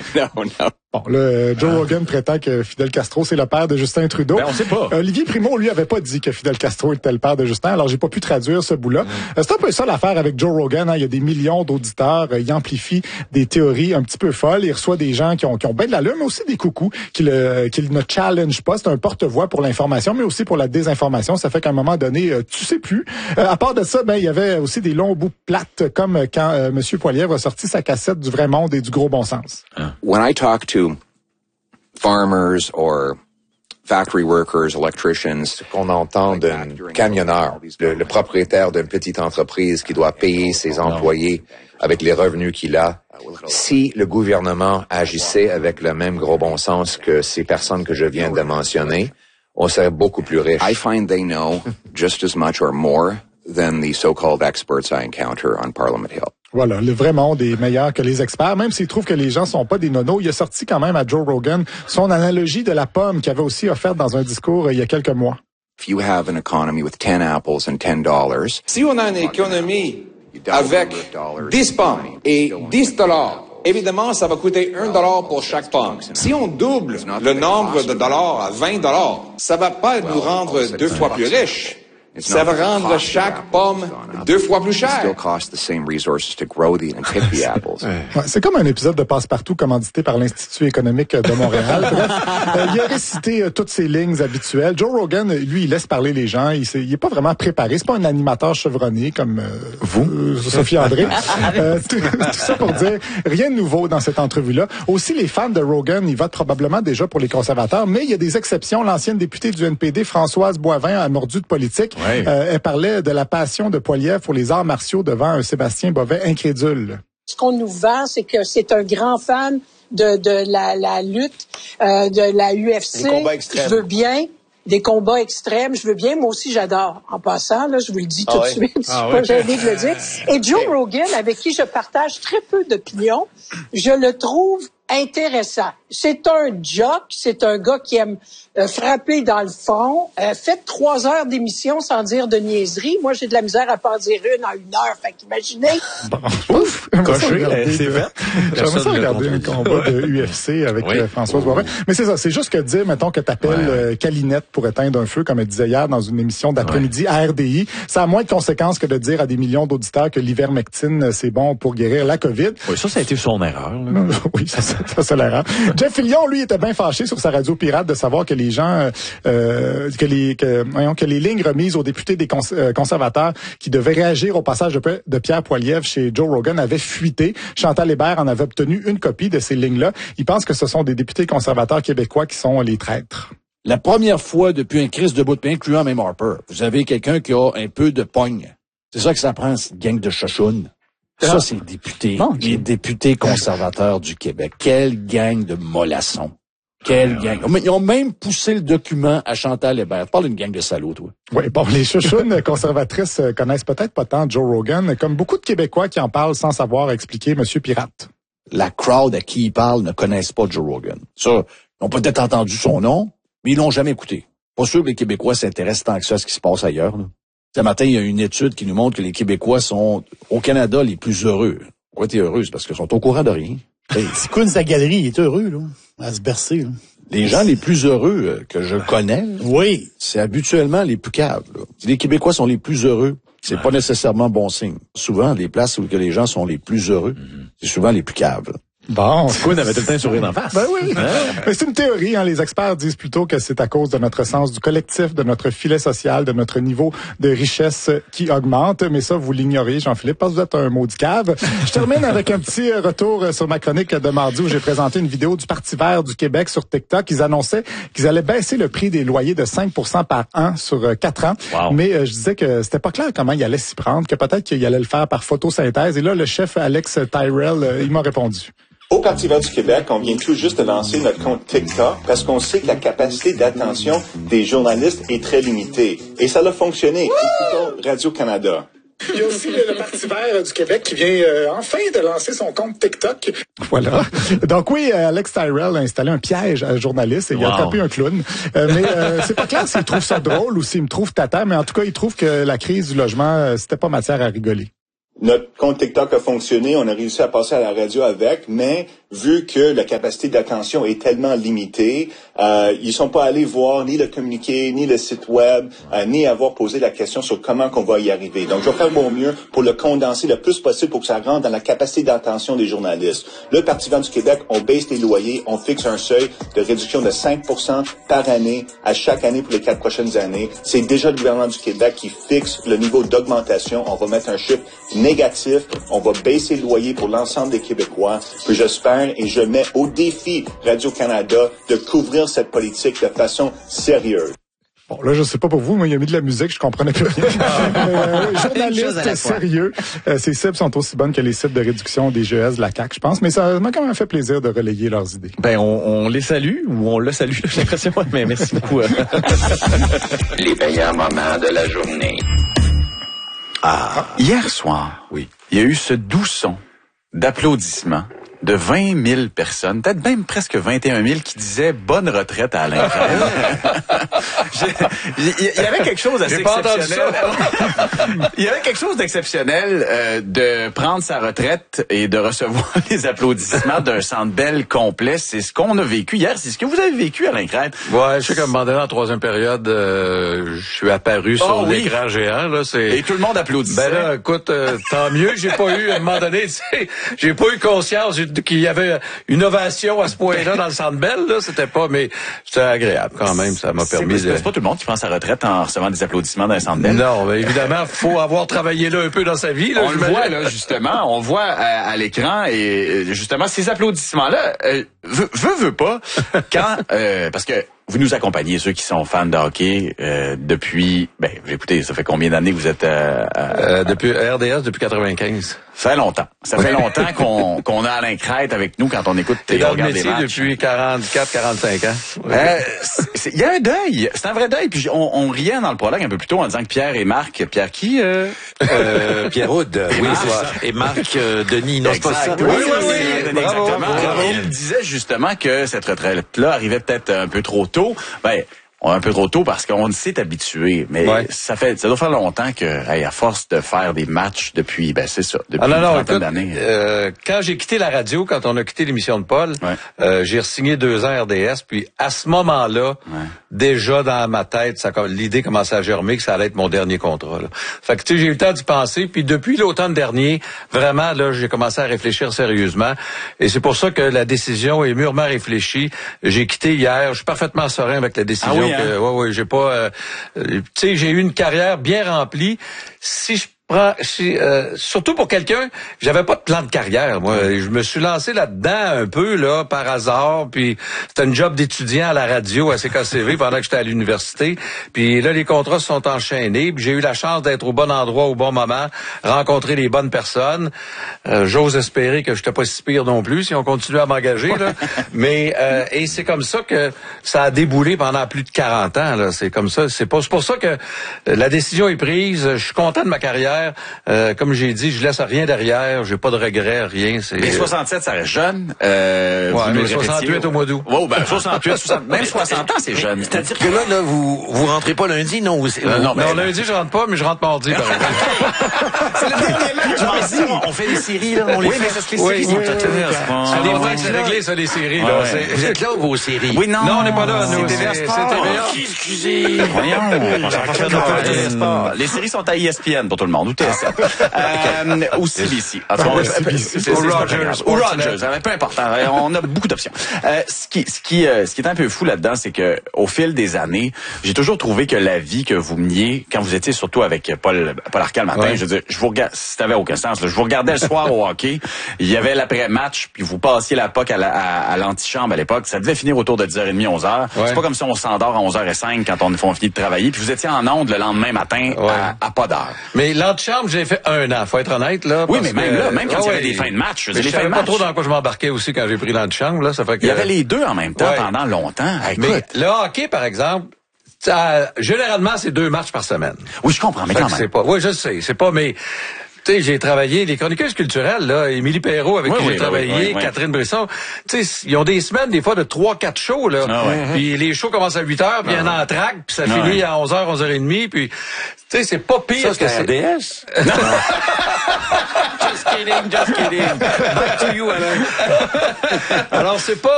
No. Bon, là, Joe Rogan prétend que Fidel Castro, c'est le père de Justin Trudeau. Ben, on sait pas. Olivier Primo, lui, avait pas dit que Fidel Castro était le père de Justin, alors j'ai pas pu traduire ce bout-là. C'est un peu ça l'affaire avec Joe Rogan, hein. Il y a des millions d'auditeurs, il amplifie des théories un petit peu folles, il reçoit des gens qui ont bien de l'allure, mais aussi des coucous, qui ne challenge pas. C'est un porte-voix pour l'information, mais aussi pour la désinformation. Ça fait qu'à un moment donné, tu sais plus. À part de ça, il y avait aussi des longs bouts plates, comme quand Monsieur Poilievre a sorti sa cassette du Vrai Monde et du Gros Bon Sens. When I talk to farmers or factory workers, electricians, Qu'on entend d'un camionneur, le propriétaire d'une petite entreprise qui doit payer ses employés avec les revenus qu'il a. Si le gouvernement agissait avec le même gros bon sens que ces personnes que je viens de mentionner, on serait beaucoup plus riche. I find they know just as much or more than the so-called experts I encounter on Parliament Hill. Voilà, le vrai monde est meilleur que les experts, même s'il trouve que les gens sont pas des nonos. Il a sorti quand même à Joe Rogan son analogie de la pomme qu'il avait aussi offerte dans un discours il y a quelques mois. If you have an economy with 10 apples and $10, Si on a une économie avec 10 pommes et $10, évidemment, ça va coûter $1 pour chaque pomme. Si on double le nombre de dollars à $20, ça va pas nous rendre 2 fois plus riches. Ça va rendre chaque pomme 2 fois plus it still chère. costs the same resources to grow and pick the apples. Ouais, c'est comme un épisode de Passe-Partout commandité par l'Institut économique de Montréal. Bref, il a récité toutes ses lignes habituelles. Joe Rogan, lui, il laisse parler les gens. Il est pas vraiment préparé. C'est pas un animateur chevronné comme Sophie André. Tout ça pour dire rien de nouveau dans cette entrevue-là. Aussi, les fans de Rogan, ils votent probablement déjà pour les conservateurs, mais il y a des exceptions. L'ancienne députée du NPD, Françoise Boivin, a mordu de politique. Ouais. Elle parlait de la passion de Poilievre pour les arts martiaux devant un Sébastien Bovet incrédule. Ce qu'on nous vend, c'est que c'est un grand fan de la lutte, de la UFC. Des combats extrêmes. Je veux bien. Des combats extrêmes, je veux bien. Moi aussi, j'adore. En passant, là, je vous le dis tout de suite. Je suis pas gênée de le dire. Et Joe Rogan, avec qui je partage très peu d'opinions, je le trouve intéressant. C'est un jock, c'est un gars qui aime frapper dans le front. Faites 3 heures d'émission sans dire de niaiserie. Moi, j'ai de la misère à pas en dire une en 1 heure. Fait qu'imaginez. Ouf! Coché, c'est fait. J'aimerais ça regarder un combat de UFC avec Françoise Boivin. Mais c'est ça, c'est juste que dire, mettons, que t'appelles Calinette pour éteindre un feu, comme elle disait hier dans une émission d'après-midi à RDI, ça a moins de conséquences que de dire à des millions d'auditeurs que l'ivermectine, c'est bon pour guérir la COVID. Oui, ça a été son erreur. Là. Oui, ça l'erreur. Jeff Fillion, lui, était bien fâché sur sa radio pirate de savoir que les gens, que les lignes remises aux députés des conservateurs qui devaient réagir au passage de Pierre Poilievre chez Joe Rogan avaient fuité. Chantal Hébert en avait obtenu une copie de ces lignes-là. Il pense que ce sont des députés conservateurs québécois qui sont les traîtres. La première fois depuis un crise de bout de pain, incluant même Harper, vous avez quelqu'un qui a un peu de pogne. C'est ça que ça prend, cette gang de chachounes. Ça, c'est les députés, les députés conservateurs du Québec. Quelle gang de mollassons. Quelle gang. Ils ont même poussé le document à Chantal Hébert. Parle d'une gang de salauds, toi. Oui, bon, les chouchounes conservatrices connaissent peut-être pas tant Joe Rogan, comme beaucoup de Québécois qui en parlent sans savoir expliquer Monsieur Pirate. La crowd à qui il parle ne connaissent pas Joe Rogan. Ça, ils ont peut-être entendu son nom, mais ils l'ont jamais écouté. Pas sûr que les Québécois s'intéressent tant que ça à ce qui se passe ailleurs, là. Ce matin, il y a une étude qui nous montre que les Québécois sont, au Canada, les plus heureux. Pourquoi t'es heureux? C'est parce qu'ils sont au courant de rien. C'est quoi sa galerie? Il est heureux, là, à se bercer, là. Les gens les plus heureux que je connais, c'est habituellement les plus caves, là. Si les Québécois sont les plus heureux, c'est pas nécessairement bon signe. Souvent, les places où que les gens sont les plus heureux, c'est souvent les plus caves, là. Bon. Quinn avait tout le temps un sourire d'en face. Ben oui. Mais c'est une théorie, hein. Les experts disent plutôt que c'est à cause de notre sens du collectif, de notre filet social, de notre niveau de richesse qui augmente. Mais ça, vous l'ignorez, Jean-Philippe, parce que vous êtes un maudit cave. Je termine avec un petit retour sur ma chronique de mardi où j'ai présenté une vidéo du Parti vert du Québec sur TikTok. Ils annonçaient qu'ils allaient baisser le prix des loyers de 5% par an sur 4 ans. Wow. Mais je disais que c'était pas clair comment il allait s'y prendre, que peut-être qu'il allait le faire par photosynthèse. Et là, le chef Alex Tyrell, il m'a répondu. Au Parti vert du Québec, on vient tout juste de lancer notre compte TikTok parce qu'on sait que la capacité d'attention des journalistes est très limitée. Et ça a fonctionné. Écoutons Radio-Canada. Il y a aussi le Parti vert du Québec qui vient enfin de lancer son compte TikTok. Voilà. Donc oui, Alex Tyrell a installé un piège à un journaliste et il a tapé un clown. Mais c'est pas clair s'il trouve ça drôle ou s'il me trouve tata, mais en tout cas, il trouve que la crise du logement, c'était pas matière à rigoler. Notre compte TikTok a fonctionné, on a réussi à passer à la radio avec, mais vu que la capacité d'attention est tellement limitée, ils sont pas allés voir ni le communiqué, ni le site web, ni avoir posé la question sur comment qu'on va y arriver. Donc, je vais faire mon mieux pour le condenser le plus possible pour que ça rentre dans la capacité d'attention des journalistes. Le Parti vert du Québec, on baisse les loyers, on fixe un seuil de réduction de 5% par année à chaque année pour les 4 prochaines années. C'est déjà le gouvernement du Québec qui fixe le niveau d'augmentation. On va mettre un chiffre négatif. On va baisser le loyer pour l'ensemble des Québécois. Puis j'espère et je mets au défi Radio-Canada de couvrir cette politique de façon sérieuse. Bon, là, je sais pas pour vous, moi, il a mis de la musique, je comprenais plus rien. Journaliste sérieux. Ces cibles sont aussi bonnes que les cibles de réduction des GES de la CAQ, je pense, mais ça m'a quand même fait plaisir de relayer leurs idées. Ben, on les salue, ou on le salue, j'ai l'impression, mais merci beaucoup. Les meilleurs moments de la journée. Hier soir, il y a eu ce doux son d'applaudissements de 20 000 personnes, peut-être même presque 21 000 qui disaient « bonne retraite à Alain Crème ». Il y avait quelque chose d'assez exceptionnel. Il y avait quelque chose d'exceptionnel de prendre sa retraite et de recevoir les applaudissements d'un Centre Bell complet. C'est ce qu'on a vécu hier. C'est ce que vous avez vécu, Alain Crème. Ouais, je sais qu'à un moment donné, en troisième période, je suis apparu sur l'écran géant. Là, et tout le monde applaudissait. Ben là, écoute, tant mieux. J'ai pas eu, à un moment donné, j'ai pas eu conscience qu'il y avait une ovation à ce point-là dans le Centre Bell, là, c'était agréable quand même, ça m'a permis C'est pas tout le monde qui prend sa retraite en recevant des applaudissements d'un Centre Bell. Non, mais évidemment, faut avoir travaillé là un peu dans sa vie, là. On le voit, là, justement, on voit à l'écran, et justement, ces applaudissements-là, veut pas, quand, parce que vous nous accompagnez, ceux qui sont fans de hockey, depuis, écoutez, ça fait combien d'années que vous êtes depuis RDS, depuis 95. Ça fait longtemps. Ça fait longtemps qu'on a Alain Crête avec nous quand on écoute et on regarde les matchs. Depuis 44, 45 ans. Il y a un deuil. C'est un vrai deuil. Puis on riait dans le prologue un peu plus tôt en disant que Pierre et Marc... Pierre qui? Pierre Houd. Oui, c'est ça. Et Marc Denis. Non, c'est pas ça. Oui, exactement. Il disait justement que cette retraite-là arrivait peut-être un peu trop tôt. Un peu trop tôt parce qu'on s'est habitué, mais ça doit faire longtemps que, à force de faire des matchs depuis, une trentaine d'années. Quand j'ai quitté la radio, quand on a quitté l'émission de Paul, j'ai re-signé 2 ans RDS, puis à ce moment-là, déjà dans ma tête, l'idée commençait à germer que ça allait être mon dernier contrat, là. Fait que, j'ai eu le temps d'y penser, puis depuis l'automne dernier, vraiment, là, j'ai commencé à réfléchir sérieusement, et c'est pour ça que la décision est mûrement réfléchie. J'ai quitté hier, je suis parfaitement serein avec la décision. J'ai pas, j'ai eu une carrière bien remplie. Surtout pour quelqu'un, j'avais pas de plan de carrière, moi. Je me suis lancé là-dedans un peu, là, par hasard, puis c'était un job d'étudiant à la radio à CKCV pendant que j'étais à l'université. Puis là, les contrats se sont enchaînés, puis j'ai eu la chance d'être au bon endroit au bon moment, rencontrer les bonnes personnes. J'ose espérer que j'étais pas si pire non plus si on continue à m'engager, là. Mais, et c'est comme ça que ça a déboulé pendant plus de 40 ans, là. C'est comme ça. C'est pour ça que la décision est prise. Je suis content de ma carrière. Comme j'ai dit, je laisse rien derrière, j'ai pas de regrets, rien. Mais 67, ça reste jeune. Mais 68 au mois d'août. 68, même 60 ans, c'est jeune. C'est-à-dire que là, vous rentrez pas lundi, non? Non, lundi, je rentre pas, mais je rentre mardi, par exemple. C'est le dernier match mardi. On fait des séries, là. On les fait. Parce que les séries sont c'est réglé, ça, les séries, là. Vous êtes là ou vos séries? Oui, non. Non, on n'est pas là, nous. C'est TVA. Excusez. Voyons. Les séries sont à ESPN pour tout le monde. Ou TSN. Ou CBC. Ou Rogers. Peu importe. On a beaucoup d'options. Ce qui est un peu fou là-dedans, c'est que au fil des années, j'ai toujours trouvé que la vie que vous meniez, quand vous étiez surtout avec Paul Arcand le matin, je veux dire, je vous regarde, ça n'avait aucun sens, là. Je vous regardais le soir au hockey. Il y avait l'après-match, puis vous passiez la puck à l'antichambre à l'époque. Ça devait finir autour de 10h30, 11h. C'est pas comme si on s'endort à 11h05 quand on finit de travailler. Puis vous étiez en onde le lendemain matin à pas d'heure. Mais l'antichambre, j'ai fait 1 an, faut être honnête, là. Oui, mais même là, même quand il y avait des fins de match. Je savais pas trop dans quoi je m'embarquais aussi quand j'ai pris l'antichambre, là. Ça fait que... Il y avait les deux en même temps pendant longtemps. Mais le hockey, par exemple, généralement, c'est 2 matchs par semaine. Oui, je comprends, mais quand même. Oui, je sais. C'est pas, mais tu sais, j'ai travaillé, les chroniqueuses culturelles, là, Émilie Perrault, avec qui j'ai travaillé, Catherine Brisson, tu sais, ils ont des semaines, des fois, de 3-4 shows, là. Puis les shows commencent à 8h, puis il y a un entraque, puis ça finit à 11h, 11h30, puis, tu sais, c'est pas pire que c'est RDS. Just kidding. Back to you, Alain. Alors, c'est pas